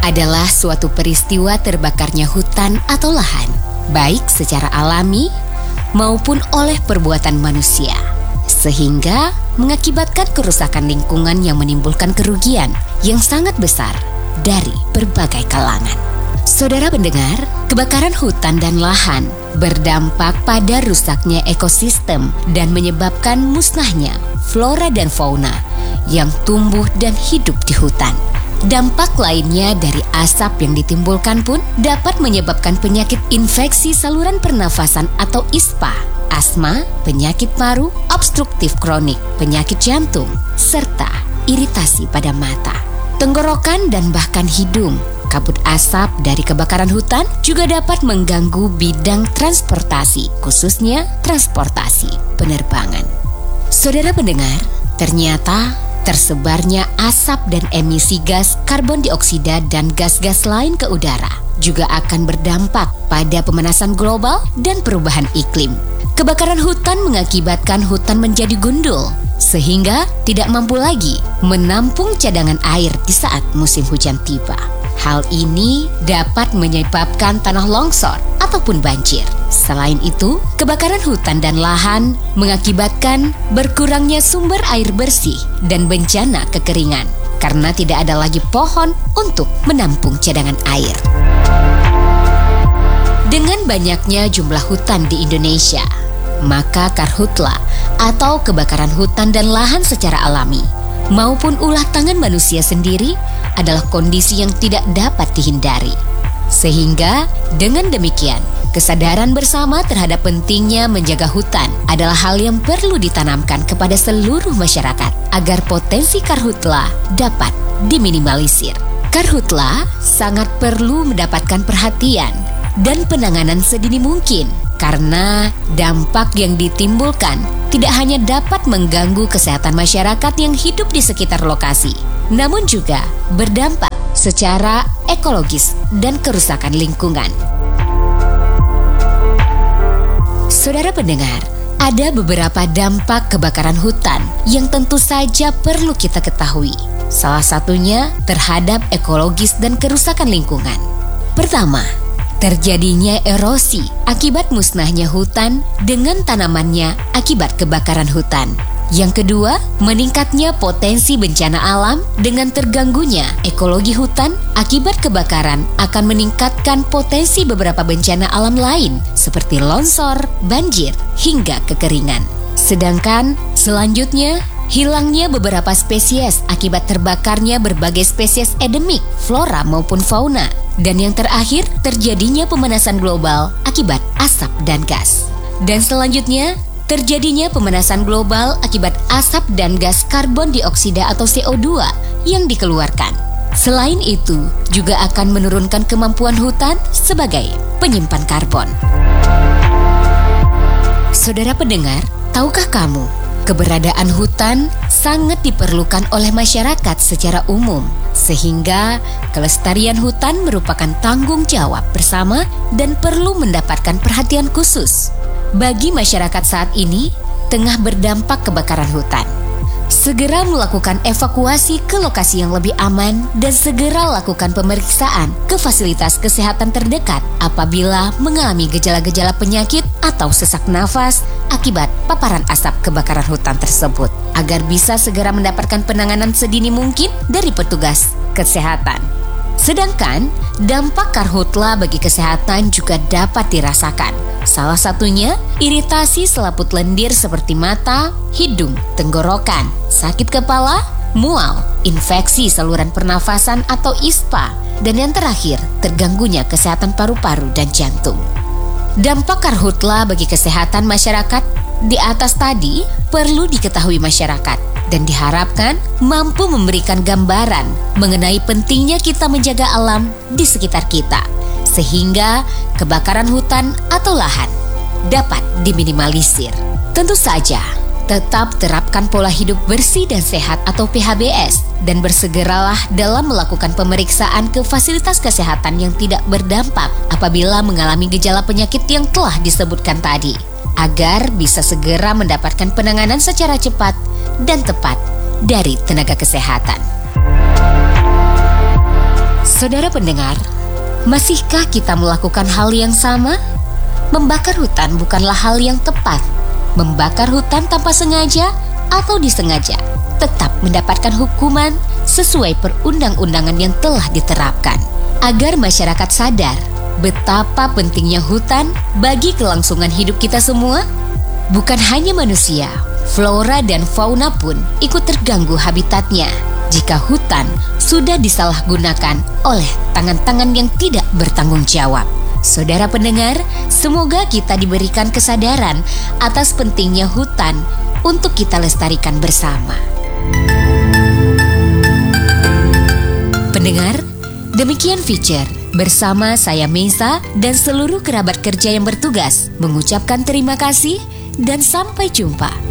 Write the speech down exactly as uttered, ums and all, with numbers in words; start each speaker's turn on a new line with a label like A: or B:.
A: adalah suatu peristiwa terbakarnya hutan atau lahan, baik secara alami maupun oleh perbuatan manusia, sehingga mengakibatkan kerusakan lingkungan yang menimbulkan kerugian yang sangat besar dari berbagai kalangan. Saudara pendengar, kebakaran hutan dan lahan berdampak pada rusaknya ekosistem dan menyebabkan musnahnya flora dan fauna yang tumbuh dan hidup di hutan. Dampak lainnya dari asap yang ditimbulkan pun dapat menyebabkan penyakit infeksi saluran pernafasan atau I S P A, asma, penyakit paru, obstruktif kronik, penyakit jantung, serta iritasi pada mata, tenggorokan, dan bahkan hidung. Kabut asap dari kebakaran hutan juga dapat mengganggu bidang transportasi, khususnya transportasi penerbangan. Saudara pendengar, ternyata tersebarnya asap dan emisi gas karbon dioksida dan gas-gas lain ke udara juga akan berdampak pada pemanasan global dan perubahan iklim. Kebakaran hutan mengakibatkan hutan menjadi gundul, sehingga tidak mampu lagi menampung cadangan air di saat musim hujan tiba. Hal ini dapat menyebabkan tanah longsor ataupun banjir. Selain itu, kebakaran hutan dan lahan mengakibatkan berkurangnya sumber air bersih dan bencana kekeringan karena tidak ada lagi pohon untuk menampung cadangan air. Dengan banyaknya jumlah hutan di Indonesia, maka karhutla atau kebakaran hutan dan lahan secara alami maupun ulah tangan manusia sendiri adalah kondisi yang tidak dapat dihindari. Sehingga dengan demikian, kesadaran bersama terhadap pentingnya menjaga hutan adalah hal yang perlu ditanamkan kepada seluruh masyarakat agar potensi karhutla dapat diminimalisir. Karhutla sangat perlu mendapatkan perhatian dan penanganan sedini mungkin karena dampak yang ditimbulkan tidak hanya dapat mengganggu kesehatan masyarakat yang hidup di sekitar lokasi, namun juga berdampak secara ekologis dan kerusakan lingkungan. Saudara pendengar, ada beberapa dampak kebakaran hutan yang tentu saja perlu kita ketahui. Salah satunya terhadap ekologis dan kerusakan lingkungan. Pertama, terjadinya erosi akibat musnahnya hutan dengan tanamannya akibat kebakaran hutan. Yang kedua, meningkatnya potensi bencana alam dengan terganggunya ekologi hutan akibat kebakaran akan meningkatkan potensi beberapa bencana alam lain seperti longsor, banjir, hingga kekeringan. Sedangkan selanjutnya, hilangnya beberapa spesies akibat terbakarnya berbagai spesies endemik, flora maupun fauna. Dan yang terakhir, terjadinya pemanasan global akibat asap dan gas. Dan selanjutnya, terjadinya pemanasan global akibat asap dan gas karbon dioksida atau C O dua yang dikeluarkan. Selain itu, juga akan menurunkan kemampuan hutan sebagai penyimpan karbon. Saudara pendengar, tahukah kamu, keberadaan hutan sangat diperlukan oleh masyarakat secara umum, sehingga kelestarian hutan merupakan tanggung jawab bersama dan perlu mendapatkan perhatian khusus. Bagi masyarakat saat ini tengah berdampak kebakaran hutan, segera melakukan evakuasi ke lokasi yang lebih aman dan segera lakukan pemeriksaan ke fasilitas kesehatan terdekat apabila mengalami gejala-gejala penyakit atau sesak nafas akibat paparan asap kebakaran hutan tersebut, agar bisa segera mendapatkan penanganan sedini mungkin dari petugas kesehatan. Sedangkan dampak karhutla bagi kesehatan juga dapat dirasakan. Salah satunya iritasi selaput lendir seperti mata, hidung, tenggorokan, sakit kepala, mual, infeksi saluran pernafasan atau I S P A, dan yang terakhir terganggunya kesehatan paru-paru dan jantung. Dampak karhutla bagi kesehatan masyarakat di atas tadi perlu diketahui masyarakat dan diharapkan mampu memberikan gambaran mengenai pentingnya kita menjaga alam di sekitar kita, sehingga kebakaran hutan atau lahan dapat diminimalisir. Tentu saja, tetap terapkan pola hidup bersih dan sehat atau P H B S dan bersegeralah dalam melakukan pemeriksaan ke fasilitas kesehatan yang tidak berdampak apabila mengalami gejala penyakit yang telah disebutkan tadi, agar bisa segera mendapatkan penanganan secara cepat dan tepat dari tenaga kesehatan. Saudara pendengar, masihkah kita melakukan hal yang sama? Membakar hutan bukanlah hal yang tepat. Membakar hutan tanpa sengaja atau disengaja tetap mendapatkan hukuman sesuai perundang-undangan yang telah diterapkan. Agar masyarakat sadar betapa pentingnya hutan bagi kelangsungan hidup kita semua, bukan hanya manusia, flora dan fauna pun ikut terganggu habitatnya jika hutan sudah disalahgunakan oleh tangan-tangan yang tidak bertanggung jawab. Saudara pendengar, semoga kita diberikan kesadaran atas pentingnya hutan untuk kita lestarikan bersama. Pendengar, demikian feature bersama saya Mesa dan seluruh kerabat kerja yang bertugas mengucapkan terima kasih dan sampai jumpa.